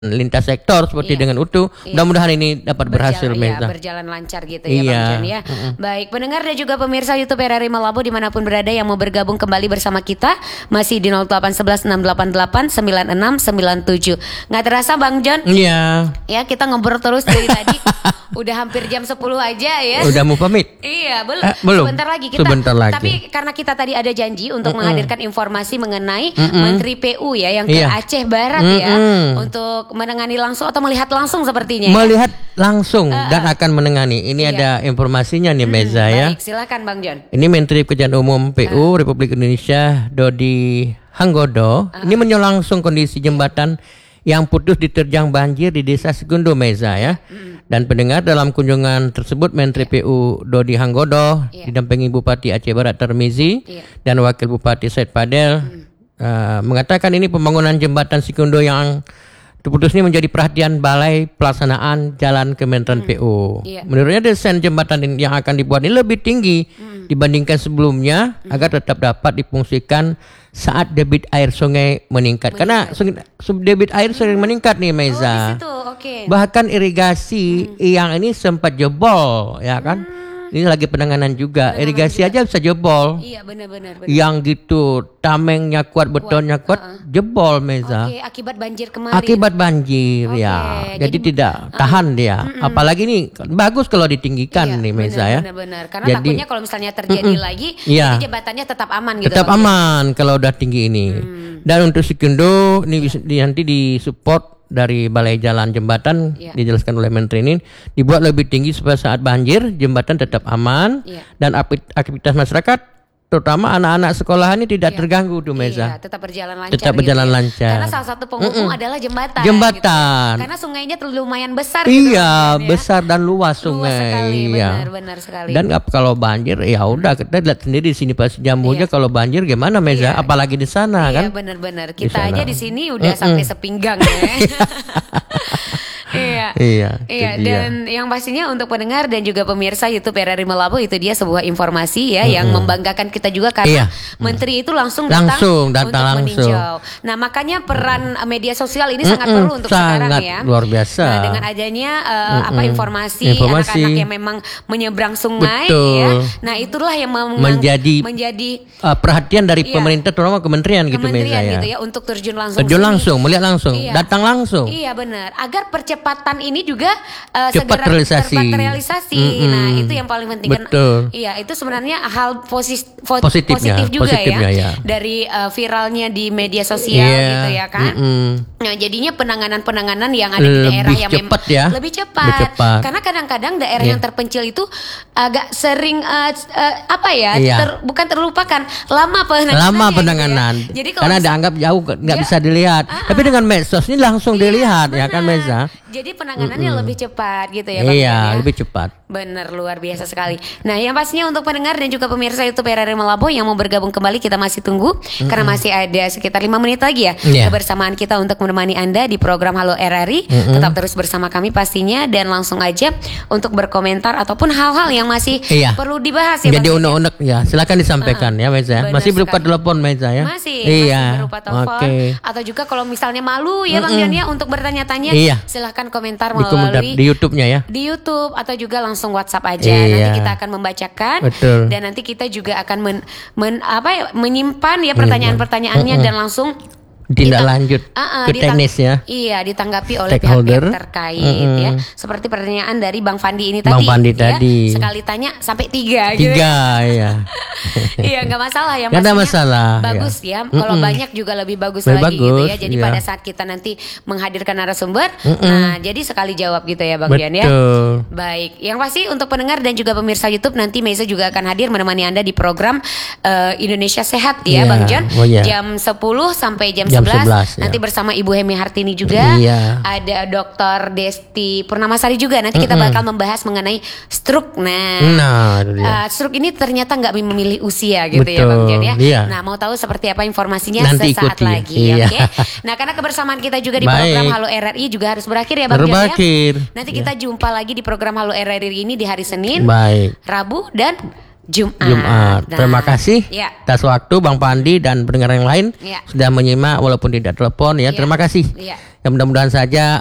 lintas sektor seperti dengan utuh. Mudah-mudahan ini dapat berhasil, Meza. Berjalan lancar gitu ya, Bang Jon ya. Baik, pendengar dan juga pemirsa YouTube RRI Malabo dimanapun berada yang mau bergabung kembali bersama kita masih di 0811 688 9697. Nggak terasa Bang Jon? Iya. Ya, kita ngobrol terus dari tadi. Udah hampir jam 10 aja ya. Udah mau pamit? Iya, belum. Sebentar lagi kita. Tapi karena kita tadi ada janji untuk menghadirkan informasi mengenai Menteri PU ya yang ke Aceh Barat ya untuk menengani langsung atau melihat langsung sepertinya. Melihat langsung dan akan menengani. Ini ada informasinya nih, Meza ya. Baik, silakan Bang Jon. Ini Menteri Pekerjaan Umum PU Republik Indonesia Dodi Hanggodo. Ini meninjau langsung kondisi jembatan yang putus diterjang banjir di Desa Segundo, Meza ya. Dan pendengar, dalam kunjungan tersebut Menteri PU Dodi Hanggodo didampingi Bupati Aceh Barat Tarmizi dan Wakil Bupati Said Fadel mengatakan ini pembangunan jembatan Segundo yang terputus ini menjadi perhatian Balai Pelaksanaan Jalan Kementerian PU. Menurutnya desain jembatan yang akan dibuat ini lebih tinggi dibandingkan sebelumnya agar tetap dapat difungsikan saat debit air sungai meningkat. Karena debit air sering meningkat nih, Meza. Bahkan irigasi yang ini sempat jebol, ya kan? Ini lagi penanganan juga. Irigasi aja bisa jebol. Iya, benar. Yang gitu, tamengnya kuat, betonnya kuat, jebol, Meza. Akibat banjir kemarin. Akibat banjir ya. Jadi tidak tahan dia. Apalagi ini bagus kalau ditinggikan nih, Meza ya. Benar. Karena takutnya kalau misalnya terjadi lagi, jadi jembatannya tetap aman gitu. Tetap aman kalau udah tinggi ini. Dan untuk Segundo ini nanti disupport dari Balai Jalan Jembatan, dijelaskan oleh Menteri ini, dibuat lebih tinggi supaya saat banjir jembatan tetap aman dan aktivitas masyarakat terutama anak-anak sekolahan ini tidak terganggu tuh, Meza. Tetap berjalan lancar. Karena salah satu penghubung adalah jembatan. Gitu. Karena sungainya lumayan besar. Iya, gitu, besar dan luas sungai. Luas sekali, benar sekali. Dan kalau banjir ya udah kita lihat sendiri di sini pas jambunya kalau banjir gimana, Meza? Apalagi di sana kan? Iya, benar. Kita aja di sini udah sampai sepinggang ya. Iya. Dan yang pastinya untuk pendengar dan juga pemirsa YouTube RRI Malabo itu dia sebuah informasi ya yang membanggakan kita juga karena Menteri itu langsung datang untuk meninjau. Nah, makanya peran media sosial ini sangat perlu untuk sekarang ya. Luar biasa. Nah, dengan adanya informasi anak-anak yang memang menyeberang sungai ya. Nah, itulah yang menjadi perhatian dari pemerintah terutama kementerian gitu, Meza ya. Gitu ya untuk terjun melihat langsung, datang langsung. Iya, benar. Agar percepatan ini juga cepat realisasi. Nah, itu yang paling penting. Betul. Iya, itu sebenarnya hal positif juga ya. Dari viralnya di media sosial gitu ya kan. Nah, jadinya penanganan yang ada di daerah yang lebih cepat. Karena kadang-kadang daerah yang terpencil itu agak sering bukan terlupakan, lama penanganan. Jadi karena dianggap jauh nggak bisa dilihat. Tapi dengan medsos ini langsung dilihat ya kan, Meza. Jadi penanganannya lebih cepat gitu ya, Bang. Iya, lebih cepat. Bener, luar biasa sekali. Nah, yang pastinya untuk pendengar dan juga pemirsa YouTube RRI Malabo yang mau bergabung kembali, kita masih tunggu karena masih ada sekitar 5 menit lagi ya kebersamaan kita untuk menemani Anda di program Halo RRI. Tetap terus bersama kami pastinya dan langsung aja untuk berkomentar ataupun hal-hal yang masih perlu dibahas ya. Jadi unek-unek ya, silakan disampaikan ya, Meza. Masih berupa telepon, Meza ya. Masih berupa telepon atau juga kalau misalnya malu ya Bang Jon ya untuk bertanya-tanya, silakan komentar melalui di YouTube-nya ya. Di YouTube atau juga langsung WhatsApp aja. Nanti kita akan membacakan dan nanti kita juga akan menyimpan ya pertanyaan-pertanyaannya dan langsung tindak lanjut ke teknis ya. Iya, ditanggapi oleh pihak terkait ya. Seperti pertanyaan dari Bang Fandi ini tadi. Sekali tanya sampai 3 gitu. 3 ya. Iya, enggak masalah ya, Mas. Enggak masalah. Bagus ya. Kalau banyak juga lebih bagus lagi gitu ya. Jadi pada saat kita nanti menghadirkan narasumber, nah jadi sekali jawab gitu ya Bang Jon ya. Baik. Yang pasti untuk pendengar dan juga pemirsa YouTube nanti Meza juga akan hadir menemani Anda di program Indonesia Sehat ya Bang Jon. Jam 10 sampai jam 11 nanti bersama Ibu Hemi Hartini juga. Ada Dr. Desti Purnamasari juga. Nanti kita bakal membahas mengenai stroke. Stroke ini ternyata nggak memilih usia gitu ya Bang Jon ya. Nah, mau tahu seperti apa informasinya nanti sesaat lagi. Nah, karena kebersamaan kita juga di program Halo RRI juga harus berakhir ya Bang Jon ya. Nanti kita jumpa lagi di program Halo RRI ini di hari Senin, Rabu dan Jumat. Terima kasih atas waktu Bang Pandi dan pendengar yang lain sudah menyimak walaupun tidak telepon ya. Terima kasih. Ya mudah-mudahan saja